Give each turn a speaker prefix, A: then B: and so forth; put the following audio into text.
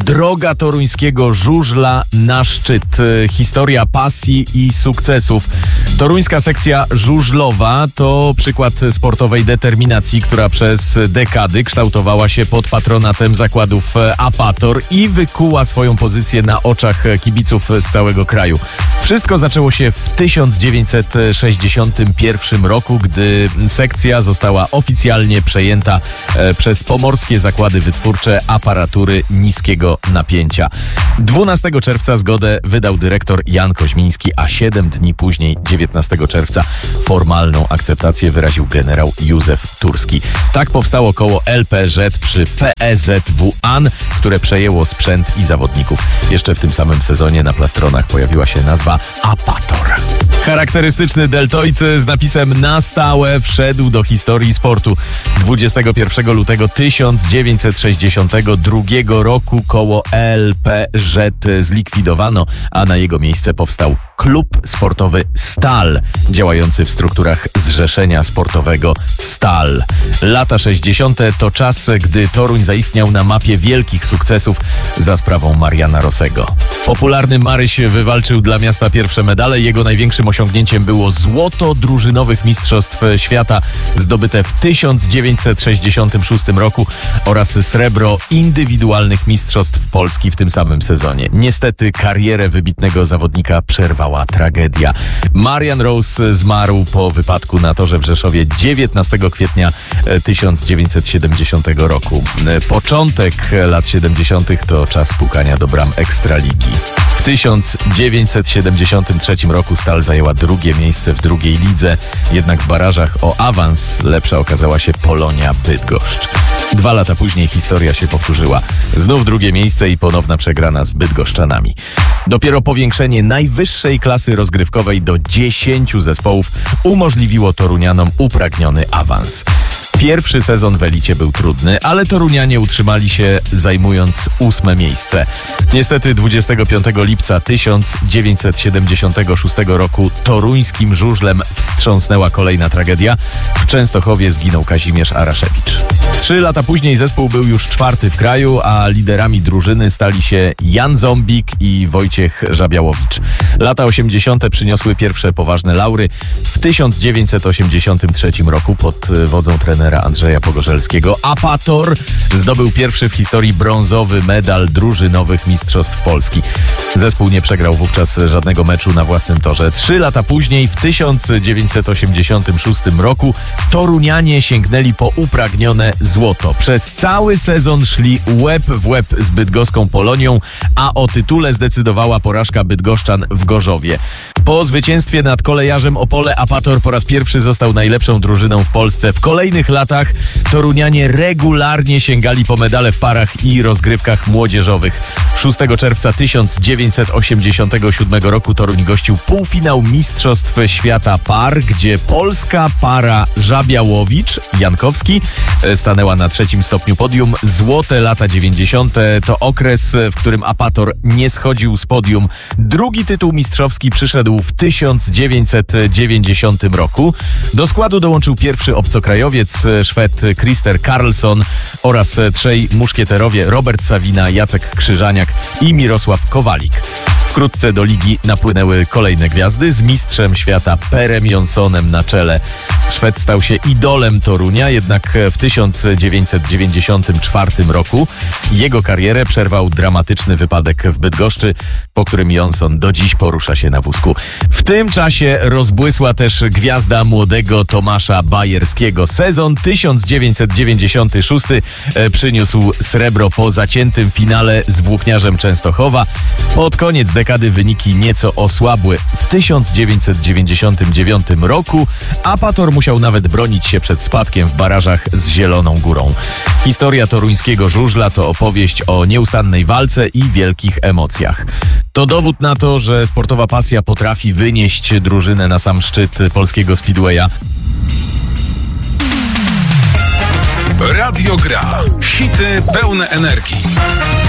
A: Droga toruńskiego żużla na szczyt. Historia pasji i sukcesów. Toruńska sekcja żużlowa to przykład sportowej determinacji, która przez dekady kształtowała się pod patronatem zakładów Apator i wykuła swoją pozycję na oczach kibiców z całego kraju. Wszystko zaczęło się w 1961 roku, gdy sekcja została oficjalnie przejęta przez pomorskie zakłady wytwórcze aparatury niskiego napięcia. 12 czerwca zgodę wydał dyrektor Jan Koźmiński, a 7 dni później, 19 czerwca, formalną akceptację wyraził generał Józef Turski. Tak powstało koło LPZ przy PZW AN, które przejęło sprzęt i zawodników. Jeszcze w tym samym sezonie na plastronach pojawiła się nazwa Apator. Charakterystyczny deltoid z napisem "Na stałe" wszedł do historii sportu. 21 lutego 1962 roku koło LPZ zlikwidowano, a na jego miejsce powstał klub sportowy Stal, działający w strukturach Zrzeszenia Sportowego Stal. Lata 60. to czas, gdy Toruń zaistniał na mapie wielkich sukcesów za sprawą Mariana Rossego. Popularny Maryś wywalczył dla miasta pierwsze medale. Jego największym osiągnięciem było złoto drużynowych mistrzostw świata zdobyte w 1966 roku oraz srebro indywidualnych mistrzostw Polski w tym samym sezonie. Niestety karierę wybitnego zawodnika przerwała tragedia. Marian Rose zmarł po wypadku na torze w Rzeszowie 19 kwietnia 1970 roku. Początek lat 70. to czas pukania do bram Ekstraligi. W 1973 roku Stal zajęła drugie miejsce w drugiej lidze, jednak w barażach o awans lepsza okazała się Polonia Bydgoszcz. 2 lata później historia się powtórzyła. Znów drugie miejsce i ponowna przegrana z bydgoszczanami. Dopiero powiększenie najwyższej klasy rozgrywkowej do 10 zespołów umożliwiło Torunianom upragniony awans. Pierwszy sezon w elicie był trudny, ale Torunianie utrzymali się, zajmując 8 miejsce. Niestety 25 lipca 1976 roku toruńskim żużlem wstrząsnęła kolejna tragedia. W Częstochowie zginął Kazimierz Araszewicz. 3 lata później zespół był już 4. w kraju, a liderami drużyny stali się Jan Zombik i Wojciech Żabiałowicz. Lata 80. przyniosły pierwsze poważne laury. W 1983 roku pod wodzą trenera Andrzeja Pogorzelskiego Apator zdobył pierwszy w historii brązowy medal drużynowych mistrzostw Polski. Zespół nie przegrał wówczas żadnego meczu na własnym torze. 3 lata później, w 1986 roku, Torunianie sięgnęli po upragnione złoto. Przez cały sezon szli łeb w łeb z bydgoską Polonią, a o tytule zdecydowała porażka bydgoszczan w Gorzowie. Po zwycięstwie nad Kolejarzem Opole Apator po raz pierwszy został najlepszą drużyną w Polsce. W kolejnych latach Torunianie regularnie sięgali po medale w parach i rozgrywkach młodzieżowych. 6 czerwca 1987 roku Toruń gościł półfinał Mistrzostw Świata Par, gdzie polska para Żabiałowicz-Jankowski stanęła na 3. stopniu podium. Złote lata 90. to okres, w którym Apator nie schodził z podium. Drugi tytuł mistrzowski przyszedł w 1990 roku. Do składu dołączył pierwszy obcokrajowiec, Szwed Christer Karlsson oraz 3 muszkieterowie Robert Sawina, Jacek Krzyżaniak i Mirosław Kowalik. Wkrótce do ligi napłynęły kolejne gwiazdy z mistrzem świata Perem Jonsonem na czele. Szwed stał się idolem Torunia, jednak w 1994 roku jego karierę przerwał dramatyczny wypadek w Bydgoszczy, po którym Jonson do dziś porusza się na wózku. W tym czasie rozbłysła też gwiazda młodego Tomasza Bajerskiego. Sezon 1996 przyniósł srebro po zaciętym finale z Włókniarzem Częstochowa. Pod koniec dekady wyniki nieco osłabły. W 1999 roku Apator musiał nawet bronić się przed spadkiem w barażach z Zieloną Górą. Historia toruńskiego żużla to opowieść o nieustannej walce i wielkich emocjach. To dowód na to, że sportowa pasja potrafi wynieść drużynę na sam szczyt polskiego speedwaya.
B: Radio Gra. Hity pełne energii.